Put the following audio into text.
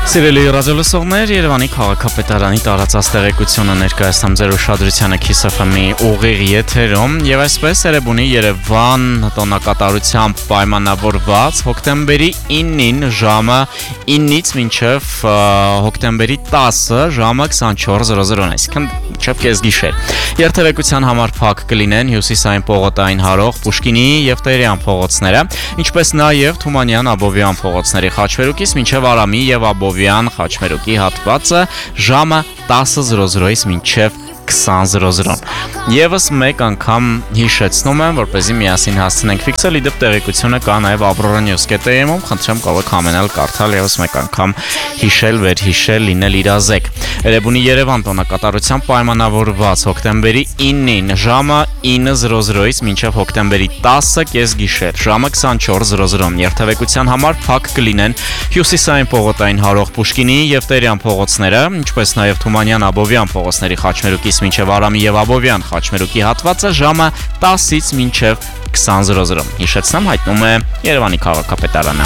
Սիրելի ռադիոլսողներ, Երևանի քաղաքապետարանի տարածած տեղեկությունը ներկայացնում ձեր ուշադրությանը Kiss FM-ի ուղիղ եթերում եւ այսպես Էրեբունի Երևան տոնակատարությամբ պայմանավորված հոկտեմբերի 9-ին ժամը 9-ից մինչև հոկտեմբերի 10-ը ժամը 24:00, այսինքն մինչև կեսգիշեր։ Երթևեկության համար փակ կլինեն Հյուսիսային պողոտային հարող Պուշկինի եւ Տերյան փողոցները, ինչպես նաեւ Թումանյան Աբովյան փողոցների խաչմերուկից մինչև Արամի եւ Աբովյան խաչմերուկի հատվածը ժամը 10:00-ից մինչև 20:00։ Եվս մեկ անգամ հիշեցնում եմ, որպեսզի միասին հասցնենք ֆիքսել, իդեպ տեղեկությունը կա նաև Aurora News.am-ում, խնդրեմ կարող համենալ կարդալ եւս մեկ անգամ հիշել, վերհիշել, լինել իրազեկ։ Էրեբունի Երևան տոնակատարությամբ պայմանավորված հոկտեմբերի 9-ին ժամը 9:00-ից մինչև հոկտեմբերի 10-ը կեսգիշեր ժամը 24:00 երթևեկության համար փակ կլինեն Հյուսիսային պողոտային հարող Պուշկինի եւ Տերյան փողոցները, ինչպես նաեւ Թումանյան Աբովյան փողոցների խաչմերուկից մինչև Արամի եւ Աբովյան խաչմերուկի հատվածը ժամը 10-ից մինչև 20:00։ Հիշեցնեմ, հայտնում է Երևանի քաղաքապետարանը։